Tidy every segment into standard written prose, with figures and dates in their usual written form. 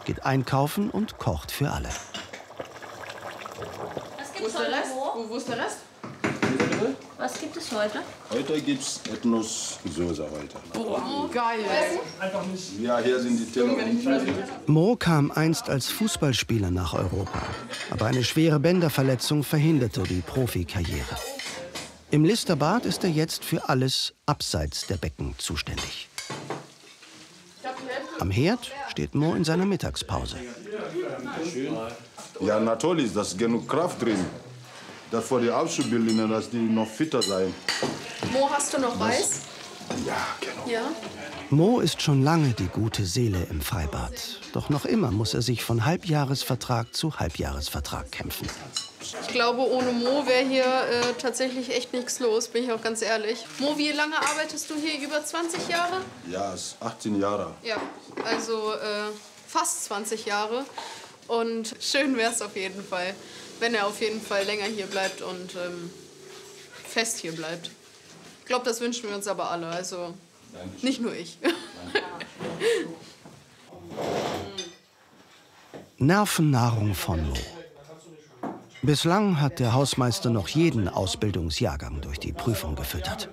geht einkaufen und kocht für alle. Was gibt's heute, Mo? Wo ist der Rest? Was gibt es heute? Heute gibt's Ethnossoße heute. Oh, geil. Ja, hier sind die Teller. Mo kam einst als Fußballspieler nach Europa. Aber eine schwere Bänderverletzung verhinderte die Profikarriere. Im Listerbad ist er jetzt für alles abseits der Becken zuständig. Am Herd steht Mo in seiner Mittagspause. Ja, natürlich, da ist genug Kraft drin. Das für die Auszubildenden, dass die noch fitter sein. Mo, hast du noch Reis? Ja, genau. Ja. Mo ist schon lange die gute Seele im Freibad. Doch noch immer muss er sich von Halbjahresvertrag zu Halbjahresvertrag kämpfen. Ich glaube, ohne Mo wäre hier tatsächlich echt nichts los, bin ich auch ganz ehrlich. Mo, wie lange arbeitest du hier? Über 20 Jahre? Ja, es ist 18 Jahre. Ja, also fast 20 Jahre. Und schön wäre es auf jeden Fall, wenn er auf jeden Fall länger hier bleibt und fest hier bleibt. Ich glaube, das wünschen wir uns aber alle, also nicht nur ich. Nervennahrung von Mo. Bislang hat der Hausmeister noch jeden Ausbildungsjahrgang durch die Prüfung gefüttert.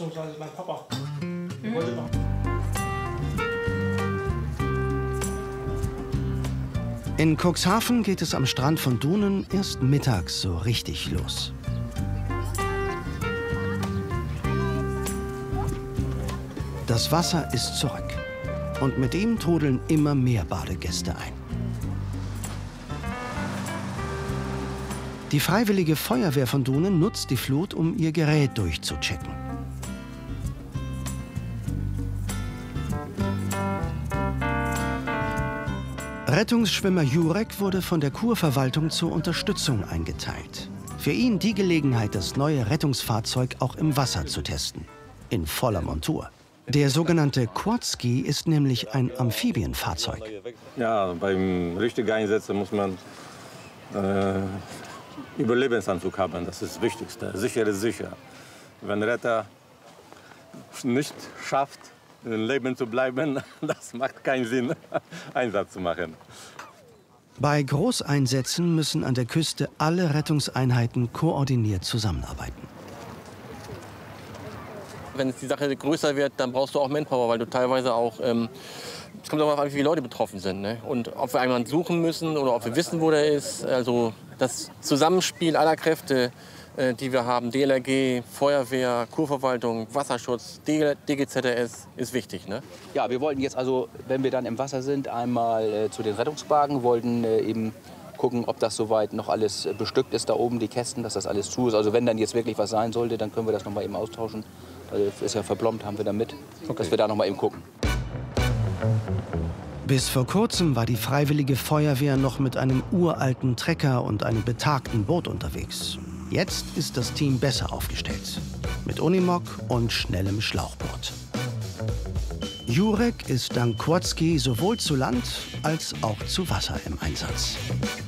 In Cuxhaven geht es am Strand von Dunen erst mittags so richtig los. Das Wasser ist zurück und mit ihm trudeln immer mehr Badegäste ein. Die Freiwillige Feuerwehr von Dunen nutzt die Flut, um ihr Gerät durchzuchecken. Rettungsschwimmer Jurek wurde von der Kurverwaltung zur Unterstützung eingeteilt. Für ihn die Gelegenheit, das neue Rettungsfahrzeug auch im Wasser zu testen. In voller Montur. Der sogenannte Quadski ist nämlich ein Amphibienfahrzeug. Ja, beim richtigen Einsetzen muss man Überlebensanzug haben. Das ist das Wichtigste. Sicher ist sicher. Wenn Retter nicht schafft, im Leben zu bleiben, das macht keinen Sinn, Einsatz zu machen. Bei Großeinsätzen müssen an der Küste alle Rettungseinheiten koordiniert zusammenarbeiten. Wenn die Sache größer wird, dann brauchst du auch Manpower, weil du teilweise auch, es kommt darauf an, wie viele Leute betroffen sind, ne? Und ob wir jemanden suchen müssen oder ob wir wissen, wo der ist. Also das Zusammenspiel aller Kräfte, die wir haben, DLRG, Feuerwehr, Kurverwaltung, Wasserschutz, DGZRS, ist wichtig, ne? Ja, wir wollten jetzt also, wenn wir dann im Wasser sind, einmal zu den Rettungswagen, wollten eben gucken, ob das soweit noch alles bestückt ist da oben, die Kästen, dass das alles zu ist. Also wenn dann jetzt wirklich was sein sollte, dann können wir das noch mal eben austauschen. Das ist ja verplombt, haben wir da mit, dass wir da noch mal eben gucken. Bis vor kurzem war die Freiwillige Feuerwehr noch mit einem uralten Trecker und einem betagten Boot unterwegs. Jetzt ist das Team besser aufgestellt. Mit Unimog und schnellem Schlauchboot. Jurek ist dank Quadski sowohl zu Land als auch zu Wasser im Einsatz.